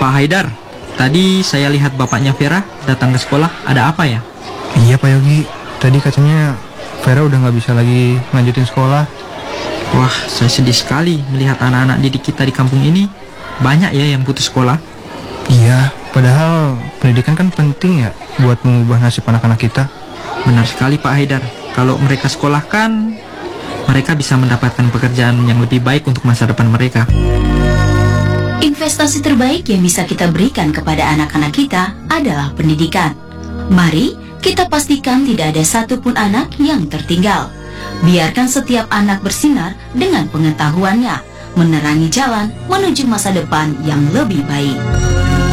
Pak Haidar, tadi saya lihat bapaknya Vera datang ke sekolah. Ada apa ya? Iya Pak Yogi, tadi katanya Vera udah nggak bisa lagi lanjutin sekolah. Wah, saya sedih sekali melihat anak-anak didik kita di kampung ini. Banyak ya yang putus sekolah. Iya, padahal pendidikan kan penting ya buat mengubah nasib anak-anak kita. Benar sekali Pak Haidar. Kalau mereka sekolahkan, mereka bisa mendapatkan pekerjaan yang lebih baik untuk masa depan mereka. Investasi terbaik yang bisa kita berikan kepada anak-anak kita adalah pendidikan. Mari kita pastikan tidak ada satupun anak yang tertinggal. Biarkan setiap anak bersinar dengan pengetahuannya, menerangi jalan menuju masa depan yang lebih baik.